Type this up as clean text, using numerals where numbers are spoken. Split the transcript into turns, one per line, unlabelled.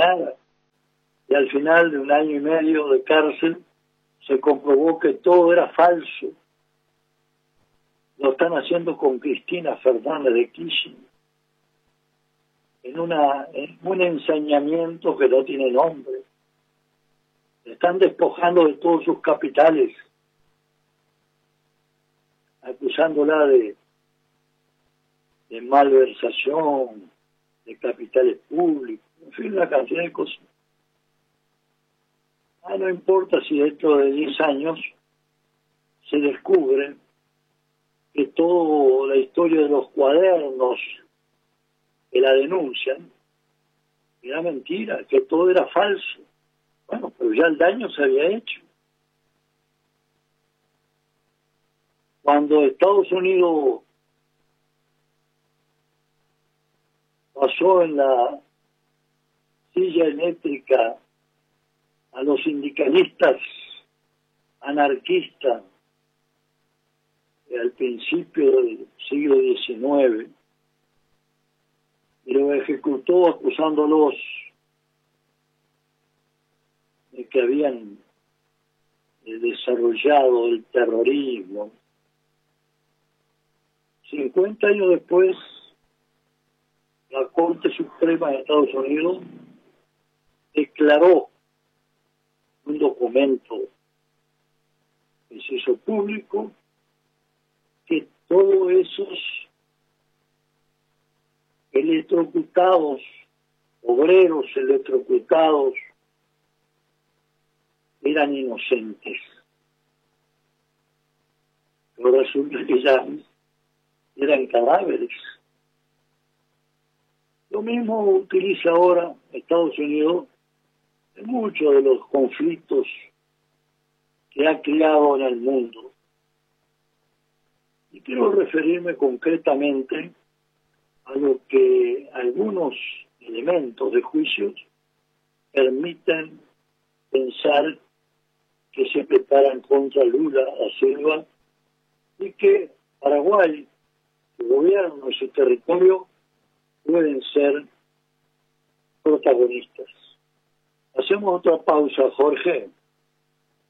nada. Y al final de 1 año y medio de cárcel se comprobó que todo era falso. Lo están haciendo con Cristina Fernández de Kirchner en un ensañamiento que no tiene nombre. Le están despojando de todos sus capitales, acusándola de malversación, de capitales públicos, en fin, una cantidad de cosas. No importa si dentro de 10 años se descubre que toda la historia de los cuadernos que la denuncian era mentira, que todo era falso. Bueno, pero ya el daño se había hecho. Cuando Estados Unidos pasó en la silla eléctrica a los sindicalistas anarquistas al principio del siglo XIX y lo ejecutó acusándolos de que habían desarrollado el terrorismo. 50 años después, la Corte Suprema de Estados Unidos declaró un documento que se hizo público que todos esos electrocutados, obreros electrocutados, eran inocentes. Pero resulta que ya eran cadáveres. Lo mismo utiliza ahora Estados Unidos en muchos de los conflictos que ha creado en el mundo. Y quiero referirme concretamente a lo que algunos elementos de juicios permiten pensar que se preparan contra Lula da Silva y que Paraguay, su gobierno y su territorio pueden ser protagonistas. Hacemos otra pausa, Jorge.